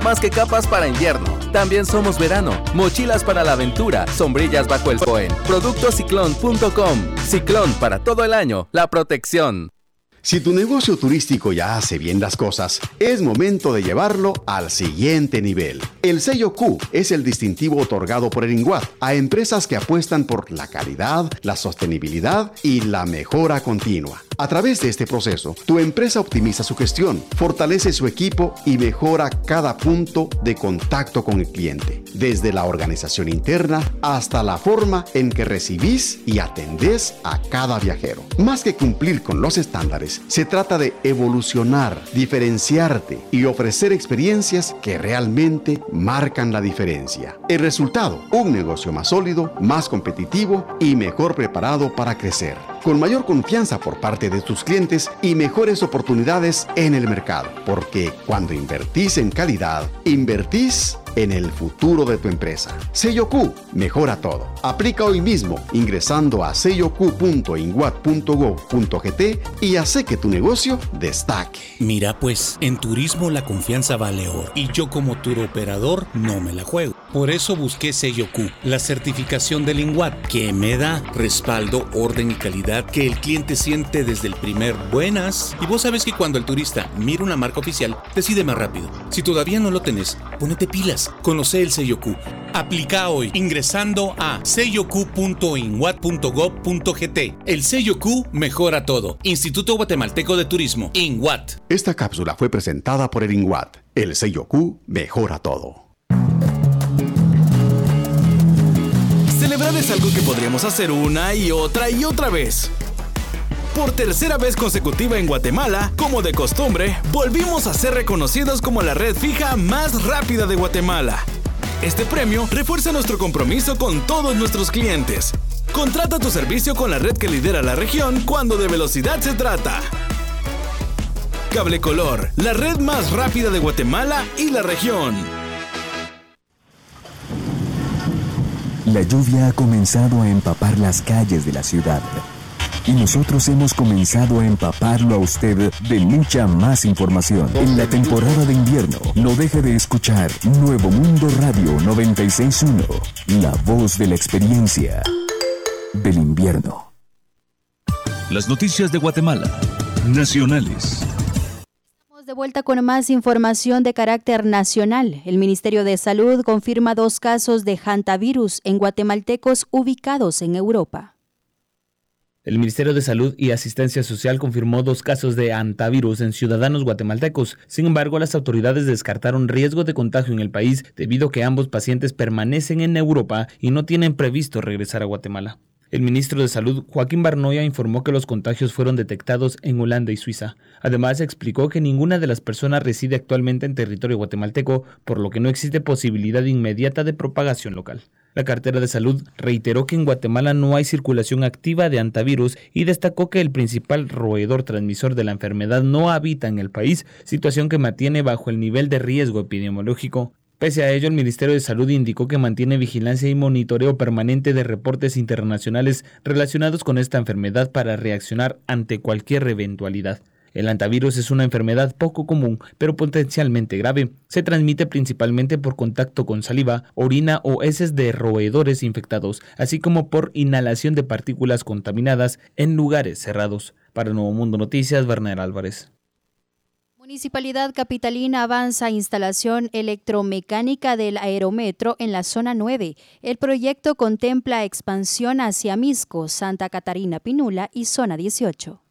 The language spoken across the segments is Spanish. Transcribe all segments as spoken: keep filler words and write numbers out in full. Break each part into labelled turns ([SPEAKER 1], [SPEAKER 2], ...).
[SPEAKER 1] Más que capas para invierno, también somos verano. Mochilas para la aventura, sombrillas bajo el Cohen. Productos ciclón punto com. Ciclón para todo el año, la protección.
[SPEAKER 2] Si tu negocio turístico ya hace bien las cosas, es momento de llevarlo al siguiente nivel. El sello Q es el distintivo otorgado por el INGUAT a empresas que apuestan por la calidad, la sostenibilidad y la mejora continua. A través de este proceso, tu empresa optimiza su gestión, fortalece su equipo y mejora cada punto de contacto con el cliente, desde la organización interna hasta la forma en que recibís y atendés a cada viajero. Más que cumplir con los estándares, se trata de evolucionar, diferenciarte y ofrecer experiencias que realmente marcan la diferencia. El resultado, un negocio más sólido, más competitivo y mejor preparado para crecer, con mayor confianza por parte de tus clientes y mejores oportunidades en el mercado. Porque cuando invertís en calidad, invertís en el futuro de tu empresa. Sello Q, mejora todo. Aplica hoy mismo ingresando a sello q punto inguat punto gov punto gt y hace que tu negocio destaque.
[SPEAKER 3] Mira pues, en turismo la confianza vale oro y yo como tour operador no me la juego. Por eso busqué Sello Q, la certificación del INGUAT, que me da respaldo, orden y calidad que el cliente siente desde el primer buenas. Y vos sabes que cuando el turista mira una marca oficial, decide más rápido. Si todavía no lo tenés, ponete pilas. Conoce el Sello Q. Aplica hoy ingresando a sello q punto inguat punto gov punto gt. El Sello Q mejora todo. Instituto Guatemalteco de Turismo, INGUAT.
[SPEAKER 2] Esta cápsula fue presentada por el INGUAT. El Sello Q mejora todo.
[SPEAKER 4] Celebrar es algo que podríamos hacer una y otra y otra vez. Por tercera vez consecutiva en Guatemala, como de costumbre, volvimos a ser reconocidos como la red fija más rápida de Guatemala. Este premio refuerza nuestro compromiso con todos nuestros clientes. Contrata tu servicio con la red que lidera la región cuando de velocidad se trata. Cable Color, la red más rápida de Guatemala y la región.
[SPEAKER 5] La lluvia ha comenzado a empapar las calles de la ciudad. Y nosotros hemos comenzado a empaparlo a usted de mucha más información. En la temporada de invierno, no deje de escuchar Nuevo Mundo Radio noventa y seis punto uno, la voz de la experiencia del invierno.
[SPEAKER 6] Las noticias de Guatemala, nacionales.
[SPEAKER 7] De vuelta con más información de carácter nacional. El Ministerio de Salud confirma dos casos de hantavirus en guatemaltecos ubicados en Europa.
[SPEAKER 8] El Ministerio de Salud y Asistencia Social confirmó dos casos de hantavirus en ciudadanos guatemaltecos. Sin embargo, las autoridades descartaron riesgo de contagio en el país debido a que ambos pacientes permanecen en Europa y no tienen previsto regresar a Guatemala. El ministro de Salud, Joaquín Barnoya, informó que los contagios fueron detectados en Holanda y Suiza. Además, explicó que ninguna de las personas reside actualmente en territorio guatemalteco, por lo que no existe posibilidad inmediata de propagación local. La cartera de Salud reiteró que en Guatemala no hay circulación activa de hantavirus y destacó que el principal roedor transmisor de la enfermedad no habita en el país, situación que mantiene bajo el nivel de riesgo epidemiológico. Pese a ello, el Ministerio de Salud indicó que mantiene vigilancia y monitoreo permanente de reportes internacionales relacionados con esta enfermedad para reaccionar ante cualquier eventualidad. El hantavirus es una enfermedad poco común, pero potencialmente grave. Se transmite principalmente por contacto con saliva, orina o heces de roedores infectados, así como por inhalación de partículas contaminadas en lugares cerrados. Para Nuevo Mundo Noticias, Werner Álvarez.
[SPEAKER 7] Municipalidad Capitalina avanza instalación electromecánica del aerometro en la zona nueve. El proyecto contempla expansión hacia Misco, Santa Catarina Pinula y zona dieciocho.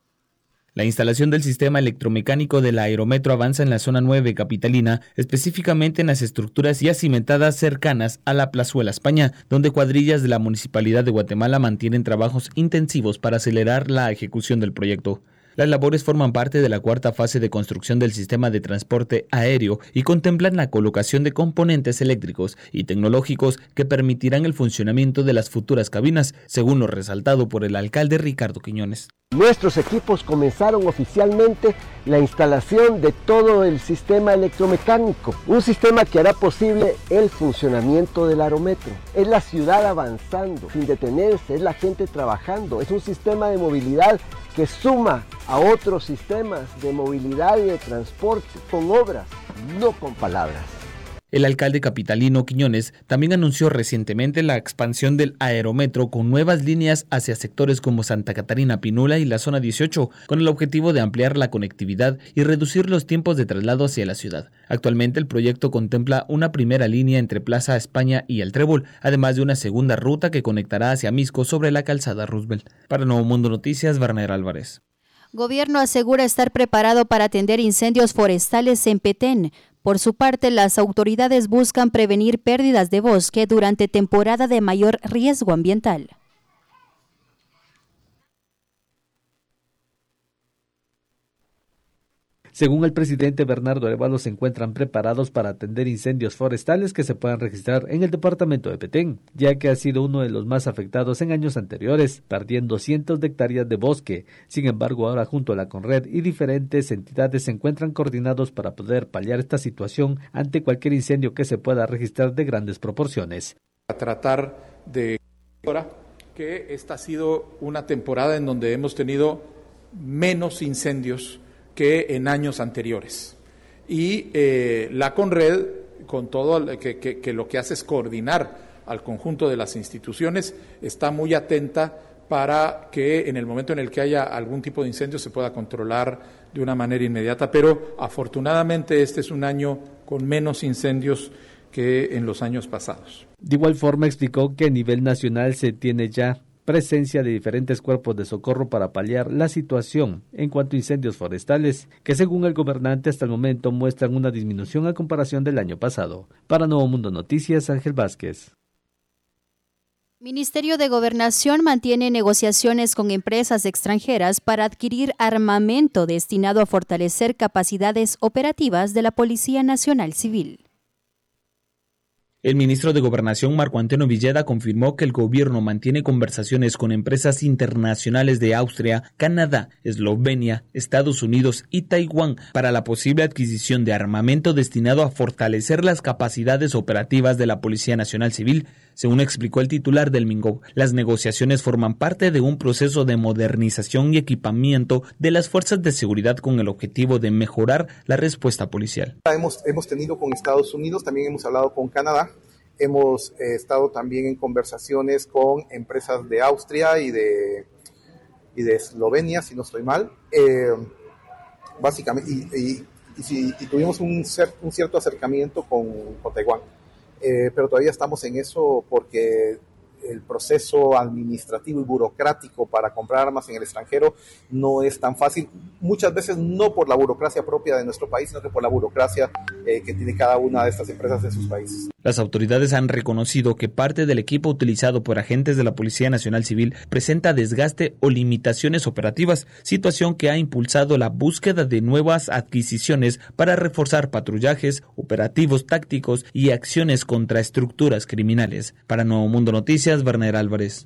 [SPEAKER 8] La instalación del sistema electromecánico del aerometro avanza en la zona nueve capitalina, específicamente en las estructuras ya cimentadas cercanas a la Plazuela España, donde cuadrillas de la Municipalidad de Guatemala mantienen trabajos intensivos para acelerar la ejecución del proyecto. Las labores forman parte de la cuarta fase de construcción del sistema de transporte aéreo y contemplan la colocación de componentes eléctricos y tecnológicos que permitirán el funcionamiento de las futuras cabinas, según lo resaltado por el alcalde Ricardo Quiñones.
[SPEAKER 9] Nuestros equipos comenzaron oficialmente la instalación de todo el sistema electromecánico, un sistema que hará posible el funcionamiento del aerometro. Es la ciudad avanzando sin detenerse, es la gente trabajando, es un sistema de movilidad que suma a otros sistemas de movilidad y de transporte, con obras, no con palabras.
[SPEAKER 8] El alcalde capitalino Quiñones también anunció recientemente la expansión del aerometro con nuevas líneas hacia sectores como Santa Catarina Pinula y la zona dieciocho, con el objetivo de ampliar la conectividad y reducir los tiempos de traslado hacia la ciudad. Actualmente el proyecto contempla una primera línea entre Plaza España y El Trébol, además de una segunda ruta que conectará hacia Misco sobre la calzada Roosevelt. Para Nuevo Mundo Noticias, Werner Álvarez.
[SPEAKER 7] Gobierno asegura estar preparado para atender incendios forestales en Petén. Por su parte, las autoridades buscan prevenir pérdidas de bosque durante temporada de mayor riesgo ambiental.
[SPEAKER 8] Según el presidente Bernardo Arévalo, se encuentran preparados para atender incendios forestales que se puedan registrar en el departamento de Petén, ya que ha sido uno de los más afectados en años anteriores, perdiendo cientos de hectáreas de bosque. Sin embargo, ahora junto a la Conred y diferentes entidades se encuentran coordinados para poder paliar esta situación ante cualquier incendio que se pueda registrar de grandes proporciones.
[SPEAKER 10] A tratar de ahora que esta ha sido una temporada en donde hemos tenido menos incendios que en años anteriores. Y eh, la Conred, con todo, que, que, que lo que hace es coordinar al conjunto de las instituciones, está muy atenta para que en el momento en el que haya algún tipo de incendio se pueda controlar de una manera inmediata, pero afortunadamente este es un año con menos incendios que en los años pasados.
[SPEAKER 8] De igual forma explicó que a nivel nacional se tiene ya presencia de diferentes cuerpos de socorro para paliar la situación en cuanto a incendios forestales, que según el gobernante hasta el momento muestran una disminución a comparación del año pasado. Para Nuevo Mundo Noticias, Ángel Vázquez.
[SPEAKER 7] Ministerio de Gobernación mantiene negociaciones con empresas extranjeras para adquirir armamento destinado a fortalecer capacidades operativas de la Policía Nacional Civil.
[SPEAKER 8] El ministro de Gobernación, Marco Antonio Villeda, confirmó que el gobierno mantiene conversaciones con empresas internacionales de Austria, Canadá, Eslovenia, Estados Unidos y Taiwán para la posible adquisición de armamento destinado a fortalecer las capacidades operativas de la Policía Nacional Civil. Según explicó el titular del MINGOV, las negociaciones forman parte de un proceso de modernización y equipamiento de las fuerzas de seguridad con el objetivo de mejorar la respuesta policial.
[SPEAKER 11] Hemos, hemos tenido con Estados Unidos, también hemos hablado con Canadá, hemos eh, estado también en conversaciones con empresas de Austria y de, y de Eslovenia, si no estoy mal, eh, básicamente, y, y, y, si, y tuvimos un, cer- un cierto acercamiento con, con Taiwán. Eh, pero todavía estamos en eso porque el proceso administrativo y burocrático para comprar armas en el extranjero no es tan fácil, muchas veces no por la burocracia propia de nuestro país, sino que por la burocracia eh, que tiene cada una de estas empresas en sus países.
[SPEAKER 8] Las autoridades han reconocido que parte del equipo utilizado por agentes de la Policía Nacional Civil presenta desgaste o limitaciones operativas, situación que ha impulsado la búsqueda de nuevas adquisiciones para reforzar patrullajes, operativos tácticos y acciones contra estructuras criminales. Para Nuevo Mundo Noticias, Werner Álvarez.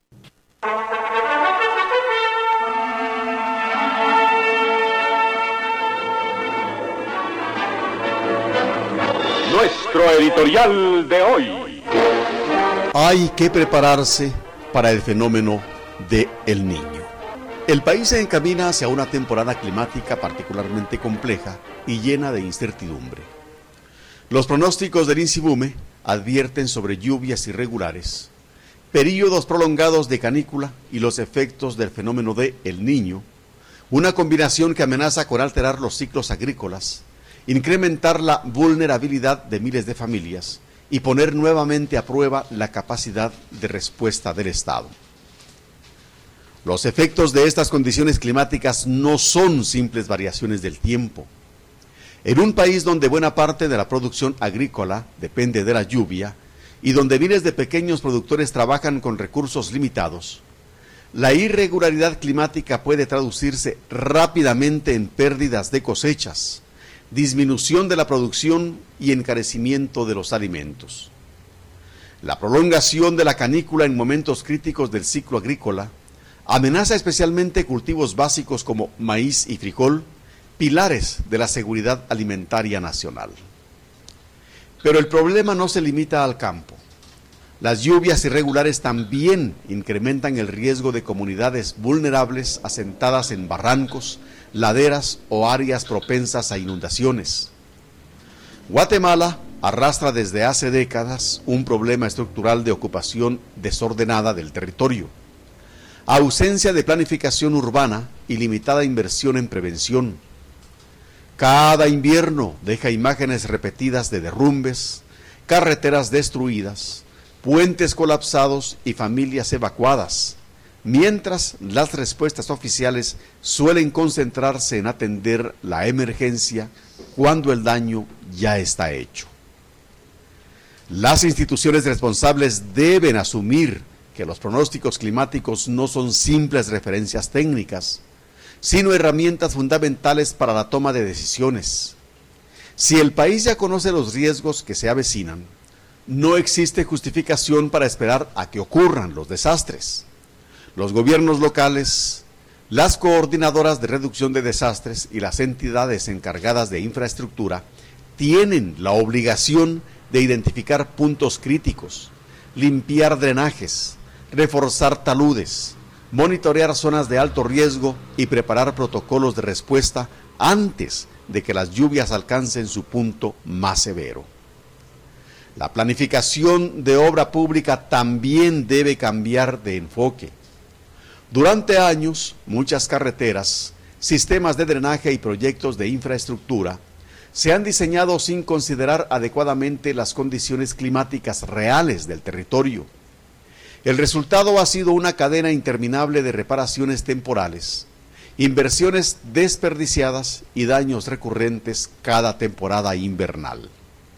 [SPEAKER 12] Nuestro editorial de hoy.
[SPEAKER 2] Hay que prepararse para el fenómeno de El Niño. El país se encamina hacia una temporada climática particularmente compleja y llena de incertidumbre. Los pronósticos del INSIBUME advierten sobre lluvias irregulares, períodos prolongados de canícula y los efectos del fenómeno de El Niño, una combinación que amenaza con alterar los ciclos agrícolas, incrementar la vulnerabilidad de miles de familias y poner nuevamente a prueba la capacidad de respuesta del Estado. Los efectos de estas condiciones climáticas no son simples variaciones del tiempo. En un país donde buena parte de la producción agrícola depende de la lluvia y donde miles de pequeños productores trabajan con recursos limitados, la irregularidad climática puede traducirse rápidamente en pérdidas de cosechas, disminución de la producción y encarecimiento de los alimentos. La prolongación de la canícula en momentos críticos del ciclo agrícola amenaza especialmente cultivos básicos como maíz y frijol, pilares de la seguridad alimentaria nacional. Pero el problema no se limita al campo. Las lluvias irregulares también incrementan el riesgo de comunidades vulnerables asentadas en barrancos, laderas o áreas propensas a inundaciones. Guatemala arrastra desde hace décadas un problema estructural de ocupación desordenada del territorio, ausencia de planificación urbana y limitada inversión en prevención. Cada invierno deja imágenes repetidas de derrumbes, carreteras destruidas, puentes colapsados y familias evacuadas, mientras las respuestas oficiales suelen concentrarse en atender la emergencia cuando el daño ya está hecho. Las instituciones responsables deben asumir que los pronósticos climáticos no son simples referencias técnicas, sino herramientas fundamentales para la toma de decisiones. Si el país ya conoce los riesgos que se avecinan, no existe justificación para esperar a que ocurran los desastres. Los gobiernos locales, las coordinadoras de reducción de desastres y las entidades encargadas de infraestructura tienen la obligación de identificar puntos críticos, limpiar drenajes, reforzar taludes, monitorear zonas de alto riesgo y preparar protocolos de respuesta antes de que las lluvias alcancen su punto más severo. La planificación de obra pública también debe cambiar de enfoque. Durante años, muchas carreteras, sistemas de drenaje y proyectos de infraestructura se han diseñado sin considerar adecuadamente las condiciones climáticas reales del territorio. El resultado ha sido una cadena interminable de reparaciones temporales, inversiones desperdiciadas y daños recurrentes cada temporada invernal.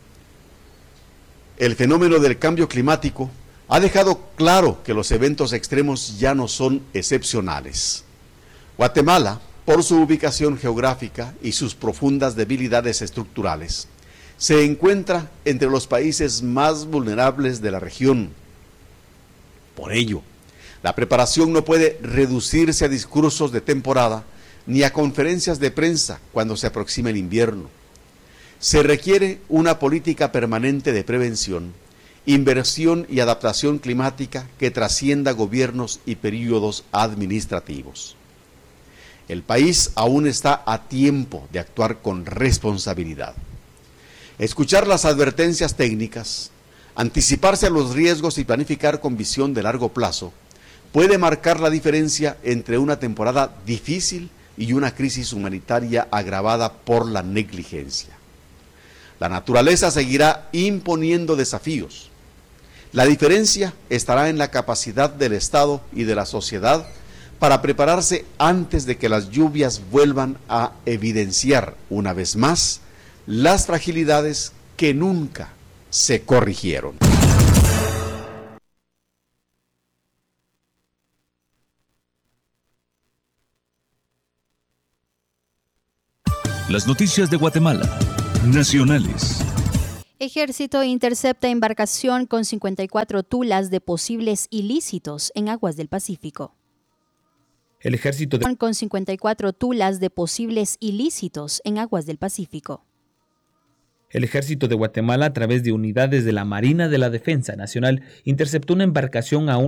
[SPEAKER 2] El fenómeno del cambio climático ha dejado claro que los eventos extremos ya no son excepcionales. Guatemala, por su ubicación geográfica y sus profundas debilidades estructurales, se encuentra entre los países más vulnerables de la región. Por ello, la preparación no puede reducirse a discursos de temporada ni a conferencias de prensa cuando se aproxima el invierno. Se requiere una política permanente de prevención, inversión y adaptación climática que trascienda gobiernos y períodos administrativos. El país aún está a tiempo de actuar con responsabilidad. Escuchar las advertencias técnicas, anticiparse a los riesgos y planificar con visión de largo plazo puede marcar la diferencia entre una temporada difícil y una crisis humanitaria agravada por la negligencia. La naturaleza seguirá imponiendo desafíos. La diferencia estará en la capacidad del Estado y de la sociedad para prepararse antes de que las lluvias vuelvan a evidenciar una vez más las fragilidades que nunca se corrigieron.
[SPEAKER 6] Las noticias de Guatemala. Nacionales.
[SPEAKER 7] Ejército intercepta embarcación con cincuenta y cuatro tulas de posibles ilícitos en aguas del Pacífico.
[SPEAKER 8] El ejército de...
[SPEAKER 7] con cincuenta y cuatro tulas de posibles ilícitos en aguas del Pacífico.
[SPEAKER 8] El Ejército de Guatemala, a través de unidades de la Marina de la Defensa Nacional, interceptó una embarcación a un